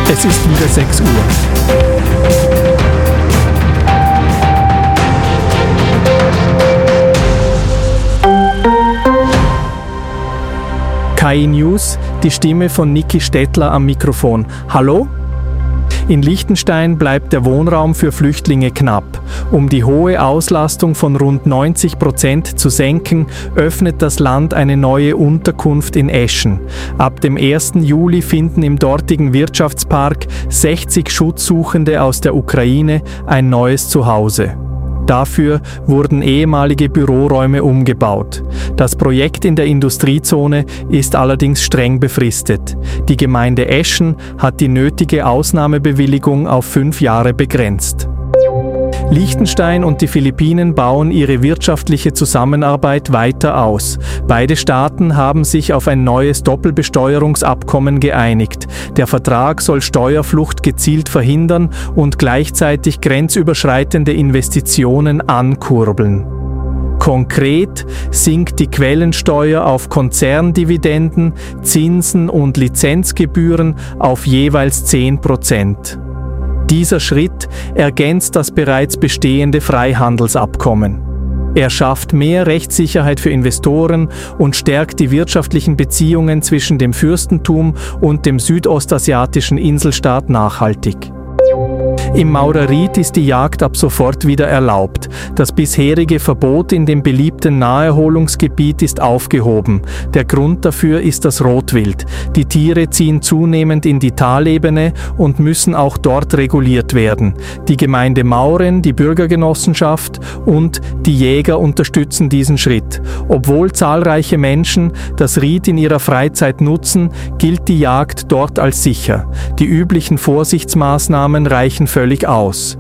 Es ist wieder 6 Uhr. KI News, die Stimme von Niki Stettler am Mikrofon. Hallo? In Liechtenstein bleibt der Wohnraum für Flüchtlinge knapp. Um die hohe Auslastung von rund 90% zu senken, öffnet das Land eine neue Unterkunft in Eschen. Ab dem 1. Juli finden im dortigen Wirtschaftspark 60 Schutzsuchende aus der Ukraine ein neues Zuhause. Dafür wurden ehemalige Büroräume umgebaut. Das Projekt in der Industriezone ist allerdings streng befristet. Die Gemeinde Eschen hat die nötige Ausnahmebewilligung auf 5 Jahre begrenzt. Liechtenstein und die Philippinen bauen ihre wirtschaftliche Zusammenarbeit weiter aus. Beide Staaten haben sich auf ein neues Doppelbesteuerungsabkommen geeinigt. Der Vertrag soll Steuerflucht gezielt verhindern und gleichzeitig grenzüberschreitende Investitionen ankurbeln. Konkret sinkt die Quellensteuer auf Konzerndividenden, Zinsen und Lizenzgebühren auf jeweils 10%. Dieser Schritt ergänzt das bereits bestehende Freihandelsabkommen. Er schafft mehr Rechtssicherheit für Investoren und stärkt die wirtschaftlichen Beziehungen zwischen dem Fürstentum und dem südostasiatischen Inselstaat nachhaltig. Im Maurerried ist die Jagd ab sofort wieder erlaubt. Das bisherige Verbot in dem beliebten Naherholungsgebiet ist aufgehoben. Der Grund dafür ist das Rotwild. Die Tiere ziehen zunehmend in die Talebene und müssen auch dort reguliert werden. Die Gemeinde Mauren, die Bürgergenossenschaft und die Jäger unterstützen diesen Schritt. Obwohl zahlreiche Menschen das Ried in ihrer Freizeit nutzen, gilt die Jagd dort als sicher. Die üblichen Vorsichtsmaßnahmen reichen völlig aus.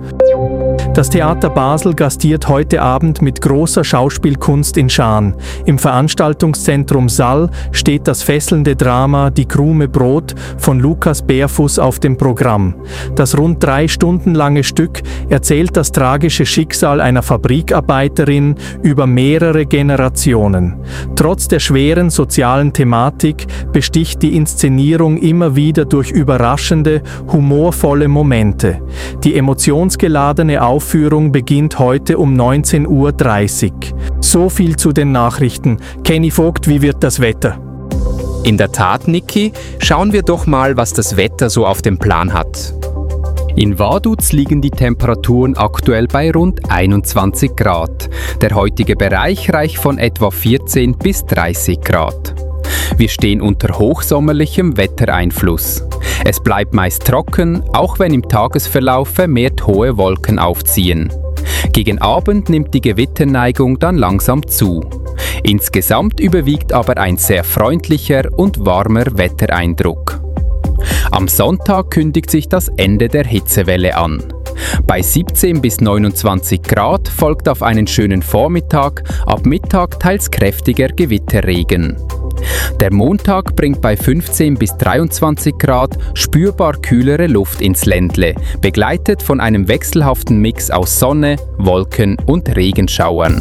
Das Theater Basel gastiert heute Abend mit großer Schauspielkunst in Schaan. Im Veranstaltungszentrum Saal steht das fesselnde Drama Die Krume Brot von Lukas Bärfuss auf dem Programm. Das rund 3 Stunden lange Stück erzählt das tragische Schicksal einer Fabrikarbeiterin über mehrere Generationen. Trotz der schweren sozialen Thematik besticht die Inszenierung immer wieder durch überraschende, humorvolle Momente. Die emotionsgeladene Aufführung beginnt heute um 19:30 Uhr. So viel zu den Nachrichten. Kenny Vogt, wie wird das Wetter? In der Tat, Niki, schauen wir doch mal, was das Wetter so auf dem Plan hat. In Vaduz liegen die Temperaturen aktuell bei rund 21 Grad. Der heutige Bereich reicht von etwa 14 bis 30 Grad. Wir stehen unter hochsommerlichem Wettereinfluss. Es bleibt meist trocken, auch wenn im Tagesverlauf vermehrt hohe Wolken aufziehen. Gegen Abend nimmt die Gewitterneigung dann langsam zu. Insgesamt überwiegt aber ein sehr freundlicher und warmer Wettereindruck. Am Sonntag kündigt sich das Ende der Hitzewelle an. Bei 17 bis 29 Grad folgt auf einen schönen Vormittag, ab Mittag teils kräftiger Gewitterregen. Der Montag bringt bei 15 bis 23 Grad spürbar kühlere Luft ins Ländle, begleitet von einem wechselhaften Mix aus Sonne, Wolken und Regenschauern.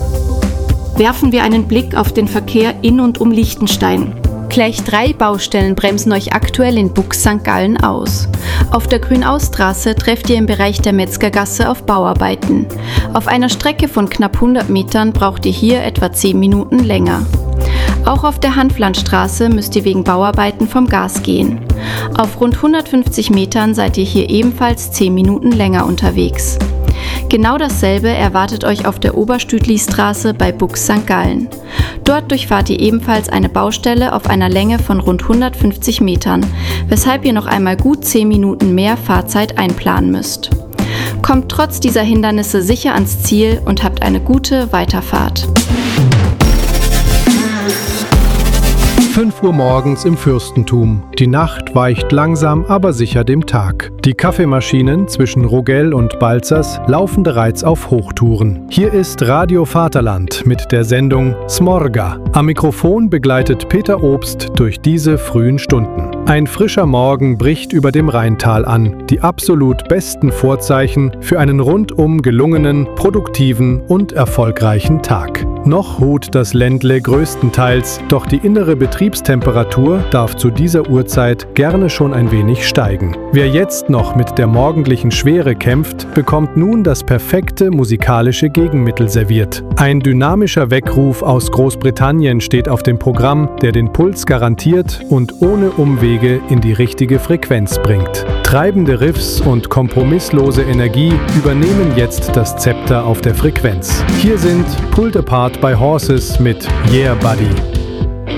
Werfen wir einen Blick auf den Verkehr in und um Liechtenstein. Gleich 3 Baustellen bremsen euch aktuell in Bux St. Gallen aus. Auf der Grünaustraße trefft ihr im Bereich der Metzgergasse auf Bauarbeiten. Auf einer Strecke von knapp 100 Metern braucht ihr hier etwa 10 Minuten länger. Auch auf der Hanflandstraße müsst ihr wegen Bauarbeiten vom Gas gehen. Auf rund 150 Metern seid ihr hier ebenfalls 10 Minuten länger unterwegs. Genau dasselbe erwartet euch auf der Oberstüdli-Straße bei Bux St. Gallen. Dort durchfahrt ihr ebenfalls eine Baustelle auf einer Länge von rund 150 Metern, weshalb ihr noch einmal gut 10 Minuten mehr Fahrzeit einplanen müsst. Kommt trotz dieser Hindernisse sicher ans Ziel und habt eine gute Weiterfahrt. 5 Uhr morgens im Fürstentum. Die Nacht weicht langsam, aber sicher dem Tag. Die Kaffeemaschinen zwischen Rogel und Balzers laufen bereits auf Hochtouren. Hier ist Radio Vaterland mit der Sendung Smorga. Am Mikrofon begleitet Peter Obst durch diese frühen Stunden. Ein frischer Morgen bricht über dem Rheintal an. Die absolut besten Vorzeichen für einen rundum gelungenen, produktiven und erfolgreichen Tag. Noch ruht das Ländle größtenteils, doch die innere Betriebstemperatur darf zu dieser Uhrzeit gerne schon ein wenig steigen. Wer jetzt noch mit der morgendlichen Schwere kämpft, bekommt nun das perfekte musikalische Gegenmittel serviert. Ein dynamischer Weckruf aus Großbritannien steht auf dem Programm, der den Puls garantiert und ohne Umwege in die richtige Frequenz bringt. Treibende Riffs und kompromisslose Energie übernehmen jetzt das Zepter auf der Frequenz. Hier sind Pulled Apart by Horses mit Yeah Buddy.